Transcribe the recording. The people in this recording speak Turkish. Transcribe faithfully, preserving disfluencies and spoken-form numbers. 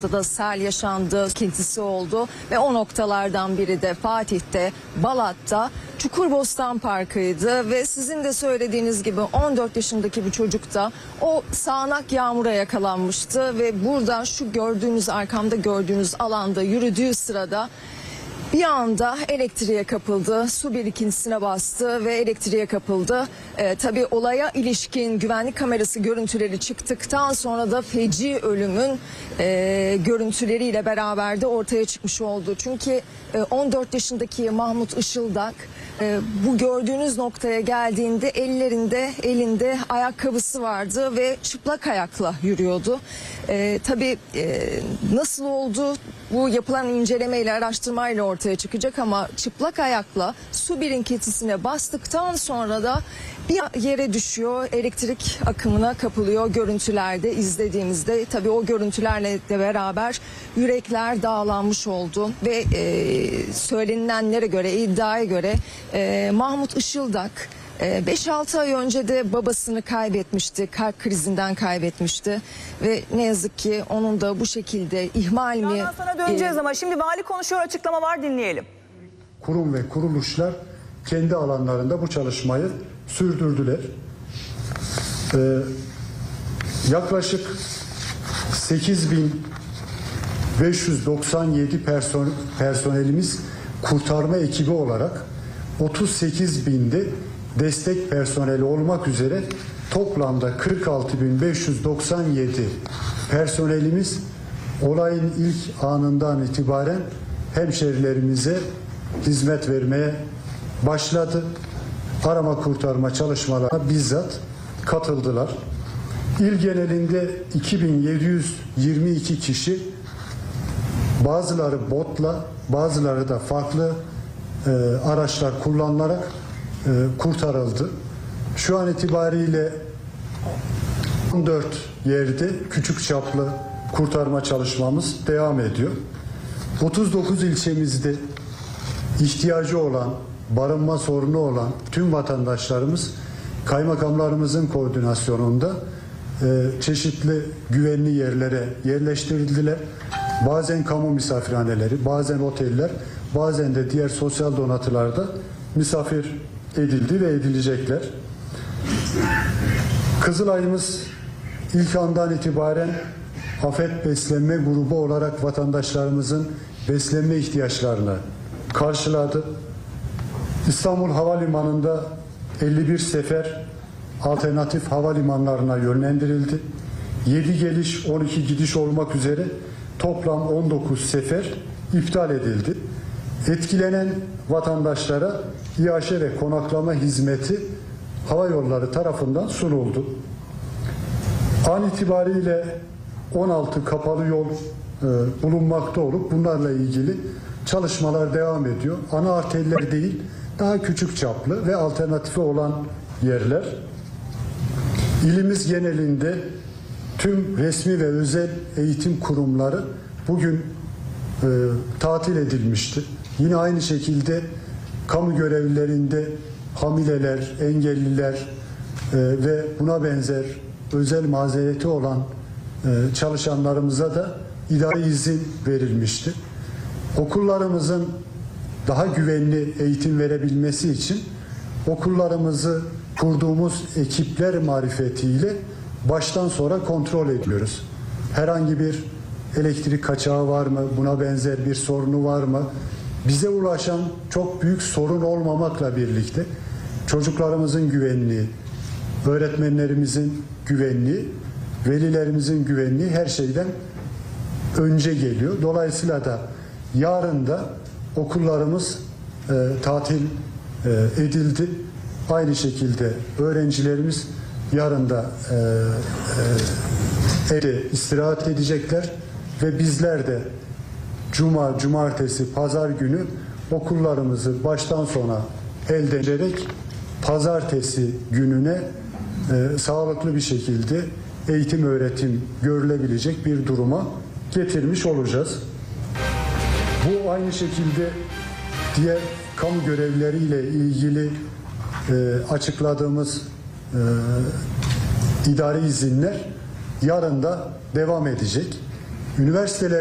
da sel yaşandı, kesintisi oldu ve o noktalardan biri de Fatih'te, Balat'ta Çukurbostan Parkı'ydı ve sizin de söylediğiniz gibi on dört yaşındaki bir çocuk da o sağanak yağmura yakalanmıştı ve burada şu gördüğünüz, arkamda gördüğünüz alanda yürüdüğü sırada bir anda elektriğe kapıldı, su birikintisine bastı ve elektriğe kapıldı. Ee, tabii olaya ilişkin güvenlik kamerası görüntüleri çıktıktan sonra da feci ölümün e, görüntüleriyle beraber de ortaya çıkmış oldu. Çünkü e, on dört yaşındaki Mahmut Işıldak e, bu gördüğünüz noktaya geldiğinde ellerinde elinde ayakkabısı vardı ve çıplak ayakla yürüyordu. E, tabii e, nasıl oldu? Bu yapılan incelemeyle, araştırmayla ortaya çıkacak ama çıplak ayakla su birikintisine bastıktan sonra da bir yere düşüyor, elektrik akımına kapılıyor görüntülerde izlediğimizde. Tabii o görüntülerle de beraber yürekler dağlanmış oldu ve e, söylenilenlere göre, iddiaya göre e, Mahmut Işıldak beş altı ay önce de babasını kaybetmişti, kalp krizinden kaybetmişti ve ne yazık ki onun da bu şekilde ihmal mi? Ondan sonra döneceğiz ee, ama şimdi vali konuşuyor, açıklama var, dinleyelim. Kurum ve kuruluşlar kendi alanlarında bu çalışmayı sürdürdüler. Ee, yaklaşık sekiz bin beş yüz doksan yedi person, personelimiz kurtarma ekibi olarak otuz sekiz binde destek personeli olmak üzere toplamda kırk altı bin beş yüz doksan yedi personelimiz olayın ilk anından itibaren hemşerilerimize hizmet vermeye başladı. Arama kurtarma çalışmalarına bizzat katıldılar. İl genelinde iki bin yedi yüz yirmi iki kişi, bazıları botla, bazıları da farklı e, araçlar kullanılarak e, kurtarıldı. Şu an itibariyle on dört yerde küçük çaplı kurtarma çalışmamız devam ediyor. otuz dokuz ilçemizde ihtiyacı olan, barınma sorunu olan tüm vatandaşlarımız kaymakamlarımızın koordinasyonunda e, çeşitli güvenli yerlere yerleştirildiler. Bazen kamu misafirhaneleri, bazen oteller, bazen de diğer sosyal donatılarda misafir edildi ve edilecekler. Kızılay'ımız ilk andan itibaren afet beslenme grubu olarak vatandaşlarımızın beslenme ihtiyaçlarını karşıladı. İstanbul Havalimanı'nda elli bir sefer alternatif havalimanlarına yönlendirildi. yedi geliş, on iki gidiş olmak üzere toplam on dokuz sefer iptal edildi. Etkilenen vatandaşlara iaşe ve konaklama hizmeti hava yolları tarafından sunuldu. An itibariyle on altı kapalı yol e, bulunmakta olup bunlarla ilgili çalışmalar devam ediyor. Ana arterler değil, daha küçük çaplı ve alternatifi olan yerler. İlimiz genelinde tüm resmi ve özel eğitim kurumları bugün e, tatil edilmiştir. Yine aynı şekilde kamu görevlilerinde hamileler, engelliler e, ve buna benzer özel mazereti olan e, çalışanlarımıza da idari izin verilmiştir. Okullarımızın daha güvenli eğitim verebilmesi için okullarımızı kurduğumuz ekipler marifetiyle baştan sonra kontrol ediyoruz. Herhangi bir elektrik kaçağı var mı? Buna benzer bir sorunu var mı? Bize ulaşan çok büyük sorun olmamakla birlikte çocuklarımızın güvenliği, öğretmenlerimizin güvenliği, velilerimizin güvenliği her şeyden önce geliyor. Dolayısıyla da yarın da okullarımız e, tatil e, edildi. Aynı şekilde öğrencilerimiz yarın da e, e, evde istirahat edecekler ve bizler de Cuma, Cumartesi, Pazar günü okullarımızı baştan sona elde ederek Pazartesi gününe e, sağlıklı bir şekilde eğitim öğretim görülebilecek bir duruma getirmiş olacağız. Bu aynı şekilde diğer kamu görevlileriyle ilgili e, açıkladığımız e, idari izinler yarın da devam edecek. Üniversiteler